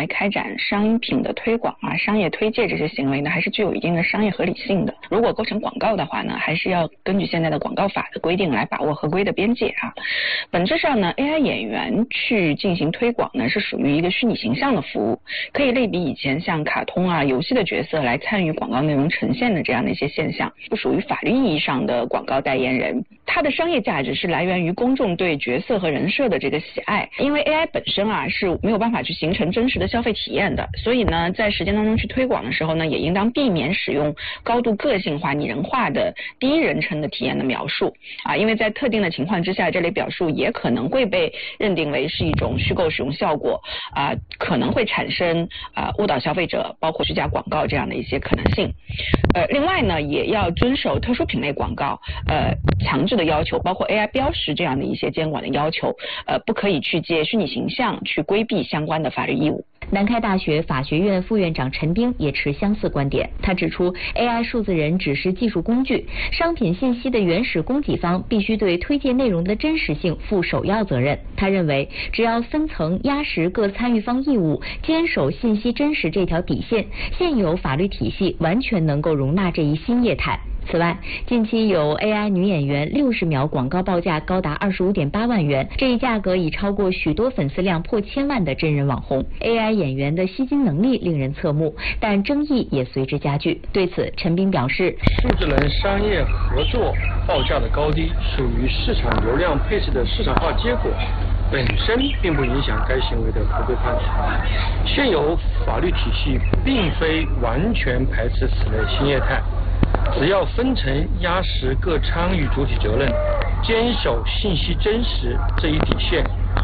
开展商品的推广啊、商业推介这些行为呢，还是具有一定的商业合理性的。如果构成广告的话呢，还是要根据现在的广告法的规定来把握合规的边界啊。本质上呢 ，AI 演员去进行推广呢，是属于一个虚拟形象的服务，可以类比以前像卡通啊、游戏的角色来参与广告内容呈现的这样的一些现象，不属于法律意义上的广告代言人。它的商业价值是来源于公众对角色和人设的这个喜爱，因为 AI 本身啊是没有办法去形成真实的消费体验的，所以呢，在实践当中去推广的时候呢，也应当避免使用高度个性化、拟人化的第一人称的体验的描述啊，因为在特定的情况之下，这类表述也可能会被认定为是一种虚构使用效果啊，可能会产生误导消费者，包括虚假广告这样的一些可能性。另外呢，也要遵守特殊品类广告强制的要求，包括 AI 标识这样的一些监管的要求，不可以去借虚拟形象去规避相关的法律义务。 南开大学法学院副院长陈冰也持相似观点，他指出 AI 数字人只是技术工具，商品信息的原始供给方必须对推荐内容的真实性负首要责任。他认为，只要分层压实各参与方义务，坚守信息真实这条底线，现有法律体系完全能够容纳这一新业态。此外，近期有 AI 女演员60秒广告报价高达25.8万元，这一价格已超过许多粉丝量破1000万的真人网红。AI 演员的吸金能力令人侧目，但争议也随之加剧。对此，陈斌表示， 数字人商业合作报价的高低属于市场流量配置的市场化结果，本身并不影响该行为的合规判断。现有法律体系并非完全排斥此类新业态，只要分层压实各参与主体责任，坚守信息真实这一底线，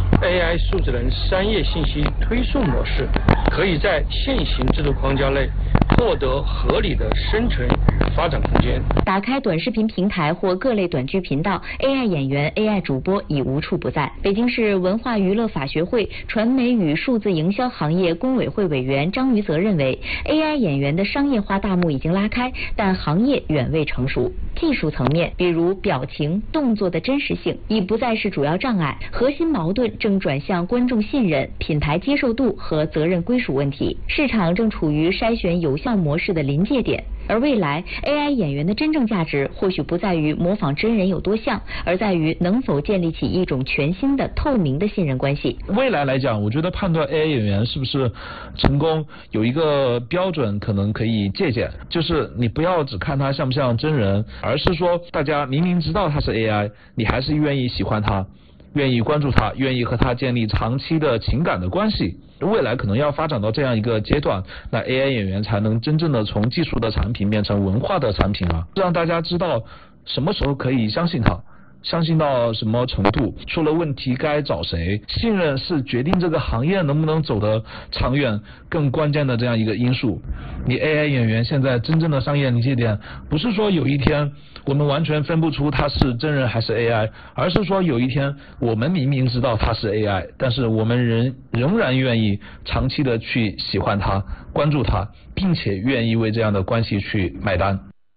AI 数字人商业信息推送模式可以在现行制度框架内获得合理的生存发展空间。 打开短视频平台或各类短剧频道， AI 演员、AI 主播已无处不在。北京市文化娱乐法学会传媒与数字营销行业工委会委员张于泽认为， AI 演员的商业化大幕已经拉开，但行业远未成熟。技术层面，比如表情、动作的真实性已不再是主要障碍，核心矛盾正转向观众信任、品牌接受度和责任归属问题。市场正处于筛选有效模式的临界点，而未来 AI 演员的真正价值或许不在于模仿真人有多像，而在于能否建立起一种全新的透明的信任关系。 未来来讲，我觉得判断 AI 演员是不是成功有一个标准可能可以借鉴，就是你不要只看他像不像真人，而是说大家明明知道他是 AI， 你还是愿意喜欢他，愿意关注他，愿意和他建立长期的情感的关系。未来可能要发展到这样一个阶段，那 AI 演员才能真正的从技术的产品变成文化的产品啊，让大家知道什么时候可以相信他，相信到什么程度，出了问题该找谁。信任是决定这个行业能不能走得长远更关键的这样一个因素。你 AI 演员现在真正的商业临界点，不是说有一天我们完全分不出他是真人还是 AI， 而是说有一天我们明明知道他是 AI， 但是我们仍然愿意长期的去喜欢他、关注他，并且愿意为这样的关系去买单。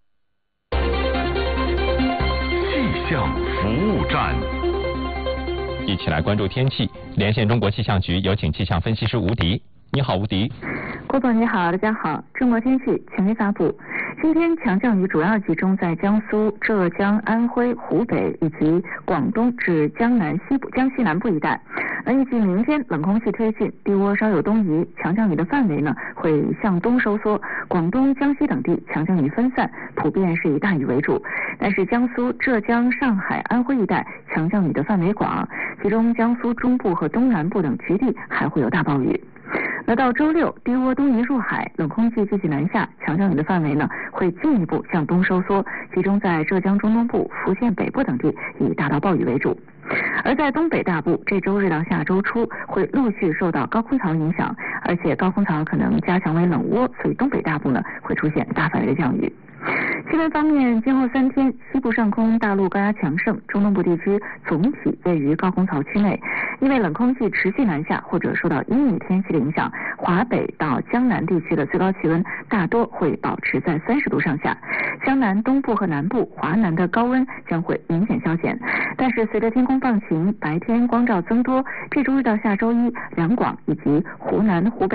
气象服务站， 一起来关注天气。连线中国气象局，有请气象分析师吴迪。你好，吴迪。 郭总你好，大家好。中国天气权威发布，今天强降雨主要集中在江苏、浙江、安徽、湖北以及广东至江南西部、江西南部一带。预计明天冷空气推进，低涡稍有东移，强降雨的范围呢会向东收缩，广东、江西等地强降雨分散，普遍是以大雨为主。但是江苏、浙江、上海、安徽一带强降雨的范围广，其中江苏中部和东南部等局地还会有大暴雨。那到周六，低涡东移入海，冷空气继续南下，强降雨的范围呢会进一步向东收缩，集中在浙江中东部、福建北部等地，以大到暴雨为主。而在东北大部，这周日到下周初会陆续受到高空槽影响，而且高空槽可能加强为冷涡，所以东北大部呢会出现大范围的降雨。气温方面，今后3天，西部上空大陆高压强盛，中东部地区总体位于高空槽区内。因为冷空气持续南下或者受到阴雨天气的影响，华北到江南地区的最高气温大多会保持在30度上下。江南东部和南部、华南的高温将会明显消减。但是随着天空放晴，白天光照增多，这周日到下周一，两广以及湖南、湖北